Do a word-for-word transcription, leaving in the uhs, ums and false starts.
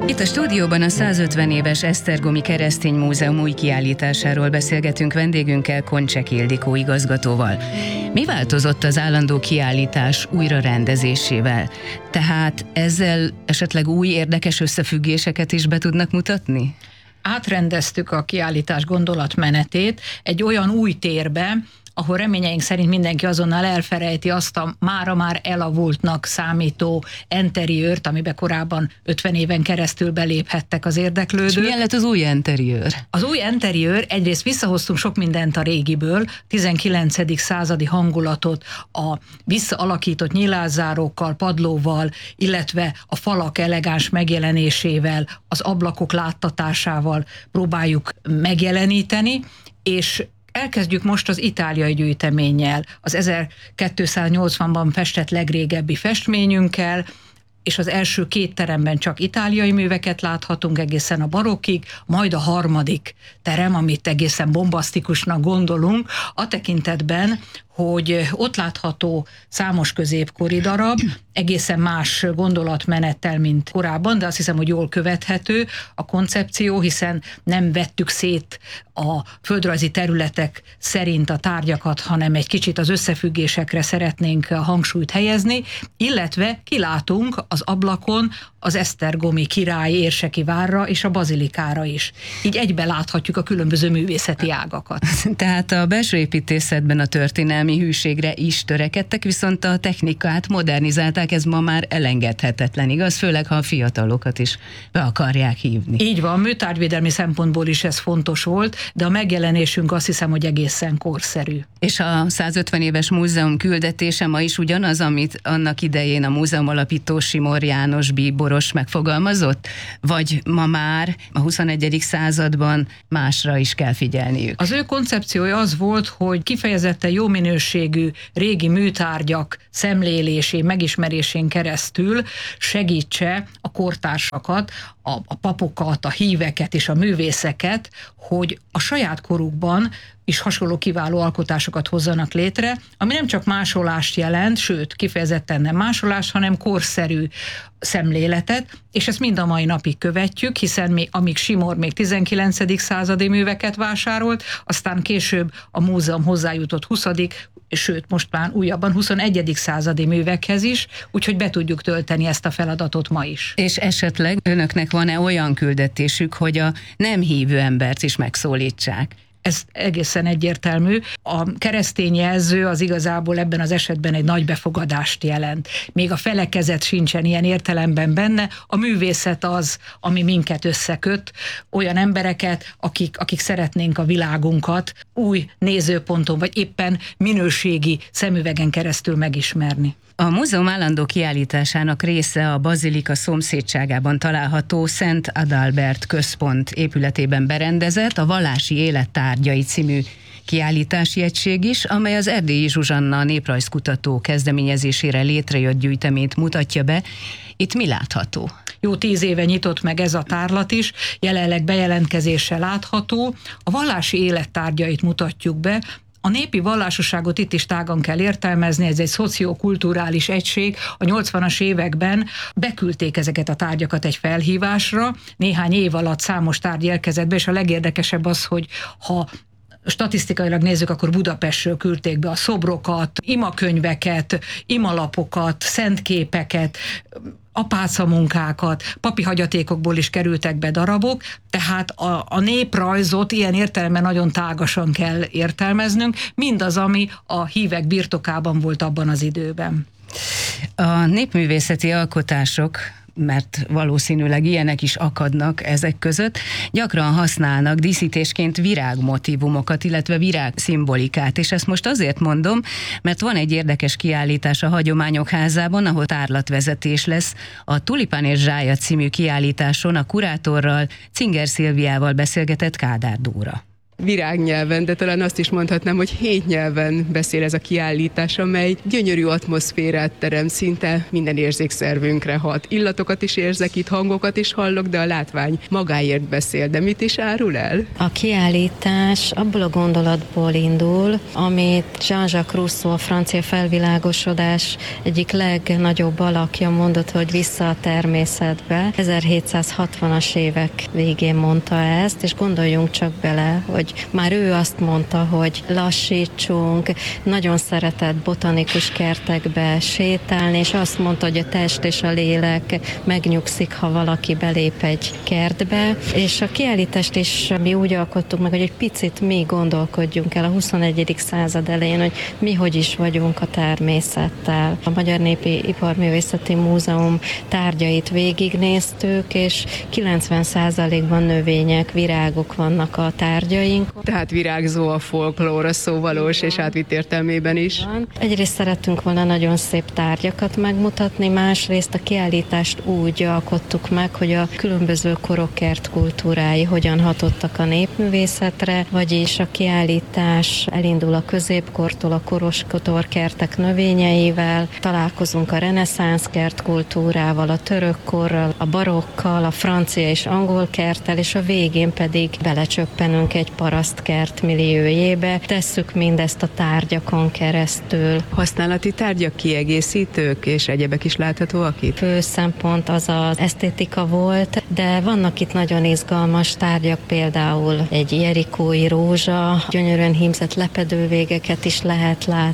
Itt a stúdióban a százötven éves Esztergomi Keresztény Múzeum új kiállításáról beszélgetünk vendégünkkel, Koncsek Ildikó igazgatóval. Mi változott az állandó kiállítás újrarendezésével? Tehát ezzel esetleg új érdekes összefüggéseket is be tudnak mutatni? Átrendeztük a kiállítás gondolatmenetét egy olyan új térbe, ahol reményeink szerint mindenki azonnal elfelejti azt a mára már elavultnak számító enteriőrt, amiben korábban ötven éven keresztül beléphettek az érdeklődők. És milyen lett az új enteriőr? Az új enteriőr, egyrészt visszahoztunk sok mindent a régiből, tizenkilencedik századi hangulatot a visszaalakított nyilászárókkal, padlóval, illetve a falak elegáns megjelenésével, az ablakok láttatásával próbáljuk megjeleníteni, és elkezdjük most az itáliai gyűjteménnyel, az ezerkétszáznyolcvanban festett legrégebbi festményünkkel, és az első két teremben csak itáliai műveket láthatunk egészen a barokkig, majd a harmadik terem, amit egészen bombasztikusnak gondolunk, a tekintetben, hogy ott látható számos középkori darab, egészen más gondolatmenettel, mint korábban, de azt hiszem, hogy jól követhető a koncepció, hiszen nem vettük szét a földrajzi területek szerint a tárgyakat, hanem egy kicsit az összefüggésekre szeretnénk a hangsúlyt helyezni, illetve kilátunk az ablakon az esztergomi király érseki várra és a bazilikára is. Így egybe láthatjuk a különböző művészeti ágakat. Tehát a belső építészetben a történelmi hűségre is törekedtek, viszont a technikát modernizálták, ez ma már elengedhetetlen, igaz? Főleg, ha a fiatalokat is be akarják hívni. Így van, műtárgyvédelmi szempontból is ez fontos volt, de a megjelenésünk azt hiszem, hogy egészen korszerű. És a százötven éves múzeum küldetése ma is ugyanaz, amit annak idején a múzeum alapító Simor János bíboros megfogalmazott? Vagy ma már a huszonegyedik században másra is kell figyelniük? Az ő koncepciója az volt, hogy kifejezetten jó minőségű régi műtárgyak szemlélésén, megismerésén keresztül segítse a kortársakat, a, a papokat, a híveket és a művészeket, hogy a saját korukban is hasonló kiváló alkotásokat hozzanak létre, ami nem csak másolást jelent, sőt, kifejezetten nem másolást, hanem korszerű szemléletet, és ezt mind a mai napig követjük, hiszen még, amíg Simor még tizenkilencedik századi műveket vásárolt, aztán később a múzeum hozzájutott huszadik sőt, most már újabban huszonegyedik századi művekhez is, úgyhogy be tudjuk tölteni ezt a feladatot ma is. És esetleg önöknek van-e olyan küldetésük, hogy a nem hívő embert is megszólítsák? Ez egészen egyértelmű. A keresztény jelző az igazából ebben az esetben egy nagy befogadást jelent. Még a felekezet sincsen ilyen értelemben benne, a művészet az, ami minket összeköt, olyan embereket, akik, akik szeretnénk a világunkat új nézőponton, vagy éppen minőségi szemüvegen keresztül megismerni. A múzeum állandó kiállításának része a bazilika szomszédságában található Szent Adalbert központ épületében berendezett a Vallási Élet tárgyai című kiállítási egység is, amely az Erdélyi Zsuzsanna néprajzkutató kezdeményezésére létrejött gyűjteményt mutatja be. Itt mi látható? Jó tíz éve nyitott meg ez a tárlat is, jelenleg bejelentkezéssel látható. A vallási élet tárgyait mutatjuk be. A népi vallásosságot itt is tágan kell értelmezni, ez egy szociokulturális egység. A nyolcvanas években beküldték ezeket a tárgyakat egy felhívásra, néhány év alatt számos tárgy érkezett be, és a legérdekesebb az, hogy ha statisztikailag nézzük, akkor Budapestről küldték be a szobrokat, imakönyveket, imalapokat, szentképeket, apácamunkákat, papi hagyatékokból is kerültek be darabok, tehát a, a néprajzot ilyen értelemben nagyon tágasan kell értelmeznünk, mindaz, ami a hívek birtokában volt abban az időben. A népművészeti alkotások, mert valószínűleg ilyenek is akadnak ezek között, gyakran használnak díszítésként virágmotívumokat, illetve virágszimbolikát, és ezt most azért mondom, mert van egy érdekes kiállítás a Hagyományok Házában, ahol tárlatvezetés lesz. A Tulipán és Zsája című kiállításon a kurátorral, Cinger Szilviával beszélgetett Kádár Dóra. virágnyelven, de talán azt is mondhatnám, hogy hét nyelven beszél ez a kiállítás, amely gyönyörű atmoszférát terem, szinte minden érzékszervünkre hat. Illatokat is érzek itt, hangokat is hallok, de a látvány magáért beszél. De mit is árul el? A kiállítás abból a gondolatból indul, amit Jean-Jacques Rousseau, a francia felvilágosodás egyik legnagyobb alakja mondott, hogy vissza a természetbe. ezerhétszázhatvanas évek végén mondta ezt, és gondoljunk csak bele, hogy már ő azt mondta, hogy lassítsunk, nagyon szeretett botanikus kertekbe sétálni, és azt mondta, hogy a test és a lélek megnyugszik, ha valaki belép egy kertbe, és a kiállítást is mi úgy alkottuk meg, hogy egy picit mi gondolkodjunk el a huszonegyedik század elején, hogy mi hogy is vagyunk a természettel. A Magyar Népi Iparművészeti Múzeum tárgyait végignéztük, és kilencven százalékban növények, virágok vannak a tárgyaink. Tehát virágzó a folklór, a szó valós és átvitt értelmében is. Egyrészt szerettünk volna nagyon szép tárgyakat megmutatni, másrészt a kiállítást úgy alkottuk meg, hogy a különböző korok kertkultúrái hogyan hatottak a népművészetre, vagyis a kiállítás elindul a középkortól a koroskodor kertek növényeivel, találkozunk a reneszánsz kertkultúrával, a török korral, a barokkal, a francia és angol kerttel, és a végén pedig belecsöppenünk egy parasztkert milliójébe. Tesszük mindezt a tárgyakon keresztül. Használati tárgyak, kiegészítők és egyebek is láthatóak itt? Fő szempont az az esztétika volt, de vannak itt nagyon izgalmas tárgyak, például egy jerikói rózsa, gyönyörűen hímzett lepedővégeket is lehet látni.